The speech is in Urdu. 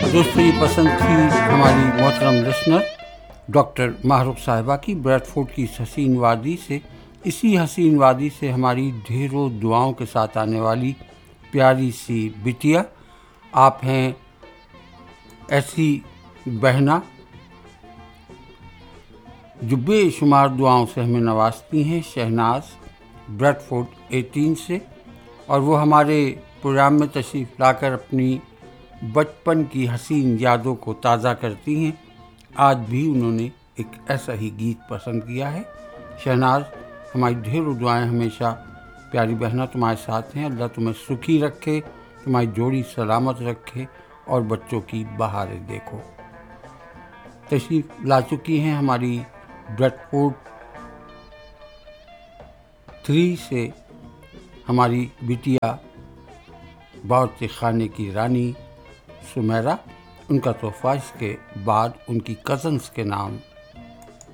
دوستو یہ پسند تھی ہماری محترم لسنر ڈاکٹر ماہرخ صاحبہ کی بریڈ فورٹ کی اس حسین وادی سے. اسی حسین وادی سے ہماری ڈھیروں دعاؤں کے ساتھ آنے والی پیاری سی بٹیا. آپ ہیں ایسی بہنا جو بے شمار دعاؤں سے ہمیں نوازتی ہیں, شہناز بریڈ فورٹ 18 سے, اور وہ ہمارے پروگرام میں تشریف لا کر اپنی بچپن کی حسین یادوں کو تازہ کرتی ہیں. آج بھی انہوں نے ایک ایسا ہی گیت پسند کیا ہے. شہناز, ہماری ڈھیروں دعائیں ہمیشہ پیاری بہنا تمہارے ساتھ ہیں. اللہ تمہیں سکھی رکھے, تمہاری جوڑی سلامت رکھے اور بچوں کی بہاریں دیکھو. تشریف لا چکی ہیں ہماری بریڈ فورٹ 3 سے ہماری بٹیا باورچی خانے کی رانی سمیرہ. ان کا تحفہ اس کے بعد ان کی کزنس کے نام